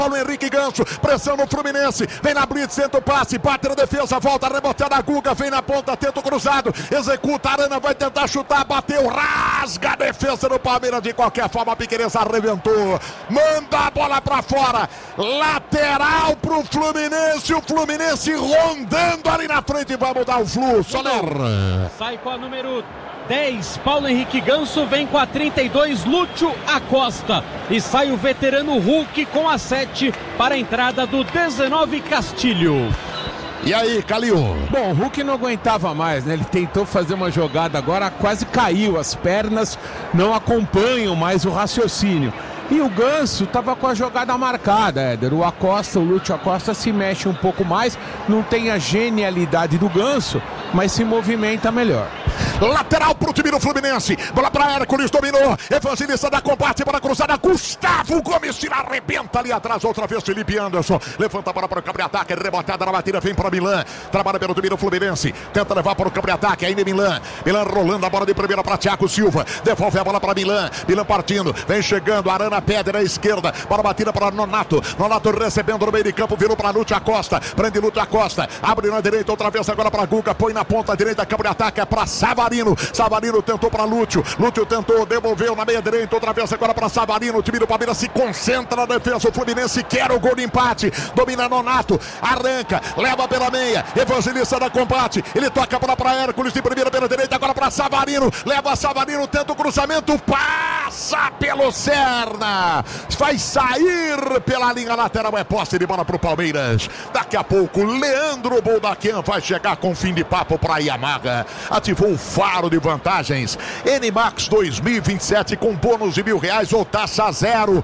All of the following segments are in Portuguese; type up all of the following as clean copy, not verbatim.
Paulo Henrique Ganso, pressão no Fluminense, vem na blitz, tenta o passe, bate na defesa, volta, reboteada a Guga, vem na ponta, tenta o cruzado, executa, Arana vai tentar chutar, bateu, rasga a defesa do Palmeiras, de qualquer forma, a Piqueires arrebentou, manda a bola pra fora, lateral pro Fluminense, o Fluminense rondando ali na frente, vai mudar o fluxo, Soler. Sai com a número 10, Paulo Henrique Ganso, vem com a 32, Lúcio Acosta. E sai o veterano Hulk com a 7 para a entrada do 19, Castilho. E aí, Calil? Bom, o Hulk não aguentava mais, né? Ele tentou fazer uma jogada agora, quase caiu. As pernas não acompanham mais o raciocínio. E o Ganso estava com a jogada marcada, Éder. O Lúcio Acosta se mexe um pouco mais, não tem a genialidade do Ganso, mas se movimenta melhor. Lateral pro time do Fluminense, bola pra Hércules, dominou, Evangelista da combate, bola cruzada, Gustavo Gomes tira, arrebenta ali atrás, outra vez Felipe Anderson, levanta a bola para o campo de ataque, rebotada na batida, vem para Milan, trabalha pelo time do Fluminense, tenta levar para o campo de ataque, ainda Milan rolando a bola de primeira para Thiago Silva, devolve a bola para Milan partindo, vem chegando, Arana pede na esquerda, bola batida para Nonato recebendo no meio de campo, virou para Lúcio Acosta, prende Lúcio Acosta, abre na direita, outra vez agora para Guga, põe na ponta direita, campo de ataque, é para Savarino tentou para Lúcio tentou, devolveu na meia direita, outra vez agora para Savarino, o time do Palmeiras se concentra na defesa, o Fluminense quer o gol de empate, domina Nonato, arranca, leva pela meia, Evangelista da combate, ele toca para Hércules de primeira pela direita, agora para Savarino, leva Savarino, tenta o cruzamento, passa pelo Serna, vai sair pela linha lateral, é posse de bola para o Palmeiras, daqui a pouco Leandro Boldaquian vai chegar com fim de papo para Yamaha, ativou o faro de vantagens, NMAX 2027 com bônus de R$1.000 ou taxa zero,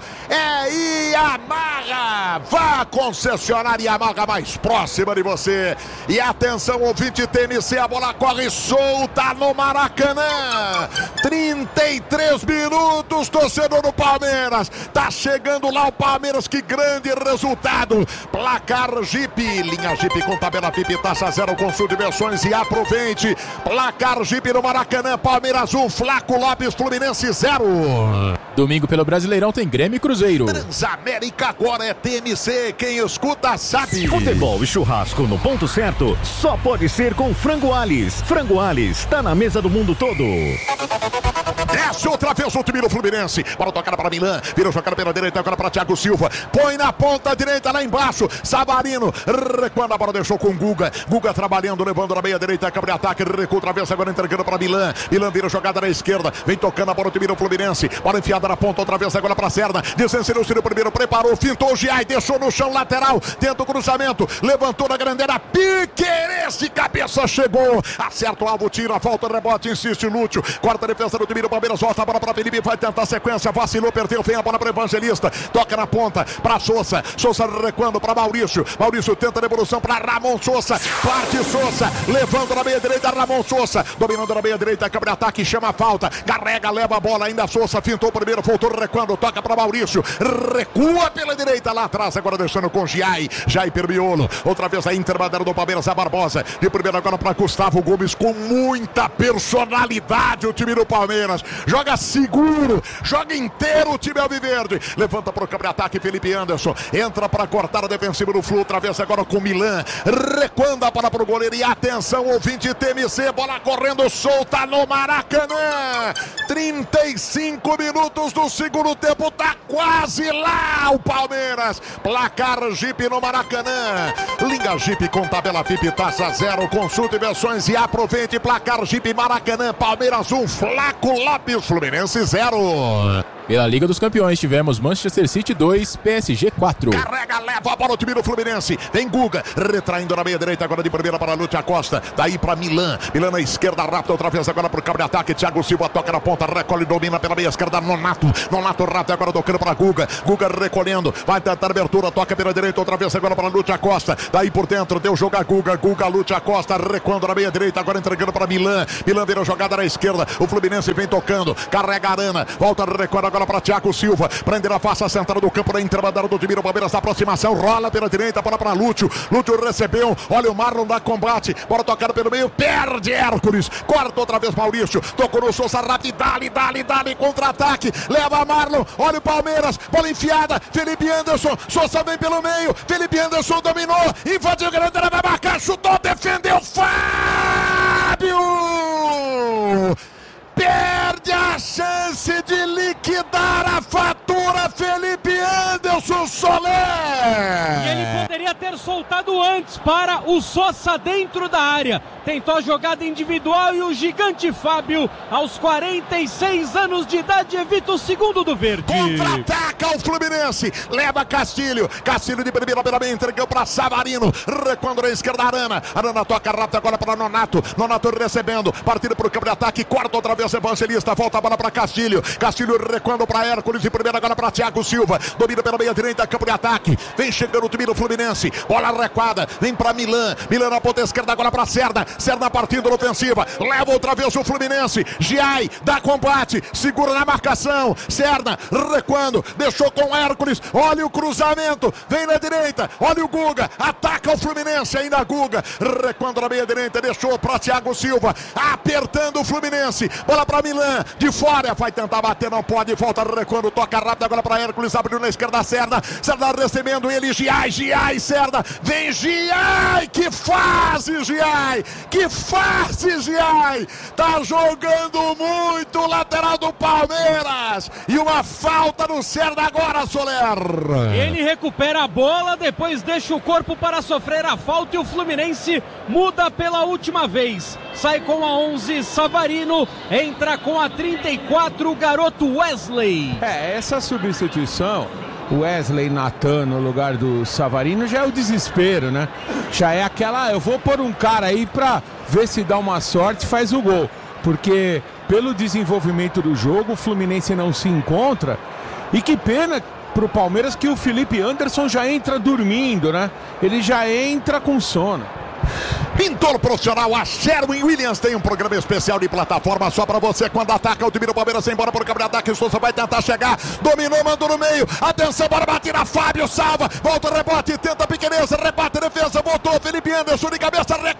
é Yamaha, vá concessionar Yamaha mais próxima de você, e atenção ouvinte TNC, a bola corre solta no Maracanã, 33 minutos, torcedor do Palmeiras, tá chegando lá o Palmeiras, que grande resultado, placar Jeep, linha Jeep com tabela VIP, taxa zero, consulte versões e aproveite, placar Jeep no Maracanã, Palmeiras 1, Flaco Lopes, Fluminense 0. Domingo pelo Brasileirão tem Grêmio e Cruzeiro. Transamérica agora é TMC, quem escuta sabe. Futebol e churrasco no ponto certo só pode ser com Frango Alis. Frango Alis, tá na mesa do mundo todo. Desce outra vez o time do Fluminense, bola tocada para Milan, virou jogada pela direita, agora para Thiago Silva, põe na ponta direita lá embaixo, Savarino, recuando a bola, deixou com Guga trabalhando, levando na meia direita, câmara de ataque, recua outra vez, agora entregando para Milan vira jogada na esquerda, vem tocando a bola o time do Fluminense, bola enfiada na ponta, outra vez agora para Serna, desceu o primeiro, preparou, fintou o Giai, deixou no chão lateral, tenta o cruzamento, levantou na grandeira, Piqueires de cabeça, chegou, acerta o alvo, tira, volta, rebote, insiste Lúcio, quarta defesa do time do Palmeiras, volta a bola para Felipe, vai tentar a sequência, vacilou, perdeu, vem a bola para Evangelista, toca na ponta para Sousa recuando para Maurício tenta a devolução para Ramon Sousa, parte Sousa, levando na meia direita, Ramon Sousa, dominando na meia direita, câmara de ataque, chama a falta, carrega, leva a bola, ainda Sousa, fintou primeiro, voltou recuando, toca para Maurício, recua pela direita, lá atrás, agora deixando com Giai Permiolo, outra vez a intermediária do Palmeiras, a Barbosa, de primeiro agora para Gustavo Gomes, com muita personalidade, o time do Palmeiras, joga seguro, joga inteiro o time alviverde, levanta para o campo de ataque, Felipe Anderson, entra para cortar a defensiva do Flu, outra vez agora com Milan, recuando a bola para o goleiro, e atenção, ouvinte TMC, bola correndo solta no Maracanã, 35 minutos do segundo tempo, tá quase lá o Palmeiras, placar Jeep no Maracanã, linha Jeep com tabela VIP, taxa zero, consulte versões e aproveite, placar Jeep Maracanã, Palmeiras 1, Flaco Lopes, Fluminense 0. Pela Liga dos Campeões tivemos Manchester City 2, PSG 4. Carrega, leva a bola o time do Fluminense. Vem Guga, retraindo na meia direita, agora de primeira para Lúcio Acosta. Daí para Milan na esquerda, rápido outra vez agora para o campo de ataque. Thiago Silva toca na ponta, recolhe, domina pela meia esquerda. Nonato rápido agora tocando para Guga recolhendo, vai tentar abertura, toca pela direita outra vez agora para Lúcio Acosta. Daí por dentro, deu jogo a Guga, Lúcio Acosta recuando na meia direita, agora entregando para Milan vira jogada na esquerda. O Fluminense vem tocando, carrega a Arana, volta recuando agora agora para Thiago Silva. Prender a face central do campo da intermandada do time do Palmeiras. A aproximação, rola pela direita, bola para Lúcio. Lúcio recebeu, olha o Marlon da combate. Bola tocada pelo meio, perde Hércules. Corta outra vez Maurício. Tocou no Souza, rápido, dali, contra-ataque. Leva Marlon, olha o Palmeiras. Bola enfiada, Felipe Anderson. Souza vem pelo meio, Felipe Anderson dominou. Invadiu, grande, vai marcar, chutou, defendeu. Fábio! Perde a chance de liquidar a fatura, Felipe Anderson Soler. E ele poderia ter soltado antes para o Souza dentro da área. Tentou a jogada individual e o gigante Fábio, aos 46 anos de idade, evita o segundo do verde. Contra-ataca o Fluminense, leva Castilho de primeira beira, entregou para Savarino, recuando na esquerda Arana toca rápido agora para Nonato recebendo, partindo para o campo de ataque, corta outra vez Evangelista, volta a bola para Castilho recuando para Hércules, de primeira agora para Thiago Silva, domina pela meia direita, campo de ataque, vem chegando o time do Fluminense, bola recuada, vem para Milan na ponta esquerda agora para Serna partindo na ofensiva, leva outra vez o Fluminense, Giai dá combate, segura na marcação, Serna recuando, deixou com Hércules, olha o cruzamento, vem na direita, olha o Guga, ataca o Fluminense, ainda Guga, recuando na meia direita, deixou para Thiago Silva, apertando o Fluminense, bola para Milan, de fora, vai tentar bater, não pode, volta recuando, toca rápido agora para Hércules, abriu na esquerda Serna recebendo ele, Giai, Serna, vem Giai, que fase Giai, tá jogando muito o lateral do Palmeiras, e uma falta no Serna agora, Soler. Ele recupera a bola, depois deixa o corpo para sofrer a falta e o Fluminense muda pela última vez. Sai com a 11 Savarino, entra com a 34 o garoto Wesley. Essa substituição, Wesley Natan no lugar do Savarino, já é o desespero, né? Já é aquela, eu vou pôr um cara aí pra ver se dá uma sorte e faz o gol. Porque pelo desenvolvimento do jogo, o Fluminense não se encontra. E que pena pro Palmeiras que o Felipe Anderson já entra dormindo, né? Ele já entra com sono. Pintor profissional, a Sherwin Williams tem um programa especial de plataforma só pra você quando ataca o time do Palmeiras, embora por campo de ataque, o Souza vai tentar chegar, dominou, mandou no meio, atenção, bora bater na Fábio, salva, volta o rebote, tenta a pequeneza, rebate, defesa, voltou, Felipe Anderson de cabeça,